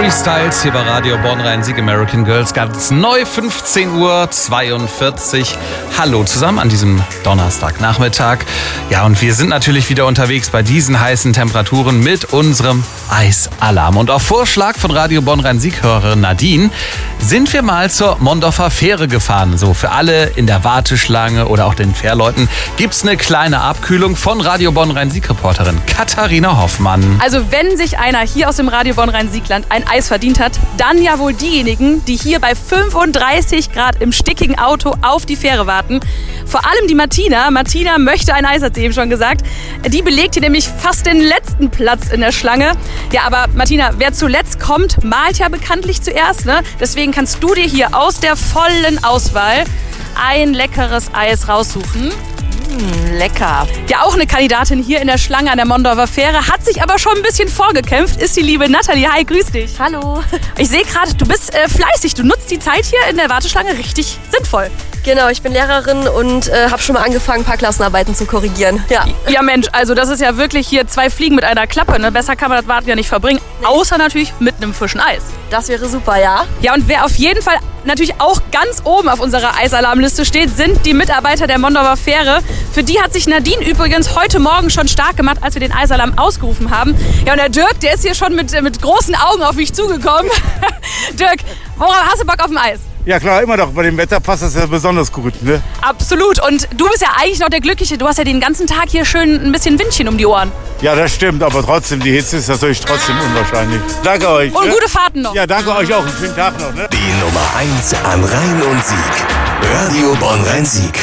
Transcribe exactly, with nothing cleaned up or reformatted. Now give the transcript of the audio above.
Harry Styles hier bei Radio Bonn-Rhein-Sieg, American Girls, ganz neu, fünfzehn Uhr zweiundvierzig. Hallo zusammen an diesem Donnerstagnachmittag. Ja, und wir sind natürlich wieder unterwegs bei diesen heißen Temperaturen mit unserem Eisalarm. Und auf Vorschlag von Radio Bonn-Rhein-Sieg-Hörerin Nadine sind wir mal zur Mondorfer Fähre gefahren. So, für alle in der Warteschlange oder auch den Fährleuten gibt's eine kleine Abkühlung von Radio Bonn-Rhein-Sieg-Reporterin Katharina Hoffmann. Also wenn sich einer hier aus dem Radio Bonn-Rhein-Siegland ein Eis verdient hat, dann ja wohl diejenigen, die hier bei fünfunddreißig Grad im stickigen Auto auf die Fähre warten. Vor allem die Martina. Martina möchte ein Eis, hat sie eben schon gesagt. Die belegt hier nämlich fast den letzten Platz in der Schlange. Ja, aber Martina, wer zuletzt kommt, malt ja bekanntlich zuerst, ne? Deswegen kannst du dir hier aus der vollen Auswahl ein leckeres Eis raussuchen. Mmh, lecker. Ja, auch eine Kandidatin hier in der Schlange an der Mondorfer Fähre, hat sich aber schon ein bisschen vorgekämpft, ist die liebe Nathalie. Hi, grüß dich. Hallo. Ich sehe gerade, du bist äh, fleißig, du nutzt die Zeit hier in der Warteschlange richtig sinnvoll. Genau, ich bin Lehrerin und äh, habe schon mal angefangen, ein paar Klassenarbeiten zu korrigieren. Ja. Ja Mensch, also das ist ja wirklich hier zwei Fliegen mit einer Klappe. Ne? Besser kann man das Warten ja nicht verbringen, nee. Außer natürlich mit einem frischen Eis. Das wäre super, ja. Ja, und wer auf jeden Fall natürlich auch ganz oben auf unserer Eisalarmliste steht, sind die Mitarbeiter der Mondorfer Fähre. Für die hat sich Nadine übrigens heute Morgen schon stark gemacht, als wir den Eisalarm ausgerufen haben. Ja, und der Dirk, der ist hier schon mit, mit großen Augen auf mich zugekommen. Dirk, worauf hast du Bock auf ein Eis? Ja klar, immer doch. Bei dem Wetter passt das ja besonders gut, ne? Absolut. Und du bist ja eigentlich noch der Glückliche. Du hast ja den ganzen Tag hier schön ein bisschen Windchen um die Ohren. Ja, das stimmt. Aber trotzdem, die Hitze ist natürlich trotzdem unwahrscheinlich. Danke euch. Und ne? gute Fahrten noch. Ja, danke euch auch. Einen schönen Tag noch, ne? Die Nummer eins an Rhein und Sieg. Radio Bonn-Rhein-Sieg.